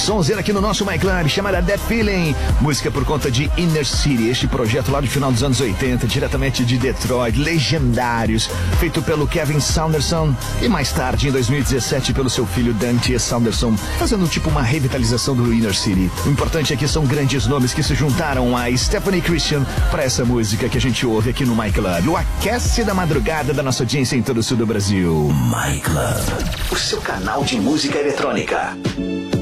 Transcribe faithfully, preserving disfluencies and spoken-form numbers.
sonzeira aqui no nosso My Club, chamada That Feeling. Música por conta de Inner City, este projeto lá do final dos anos oitenta, diretamente de Detroit, legendários, feito pelo Kevin Saunderson e mais tarde, em dois mil e dezessete, pelo seu filho Dante Saunderson, fazendo tipo uma revitalização do Inner City. O importante é que são grandes nomes que se juntaram a Stephanie Christian para essa música que a gente ouve aqui no My Club. O aquece da madrugada da nossa audiência em todo o sul do Brasil. My Club, o seu canal de música eletrônica.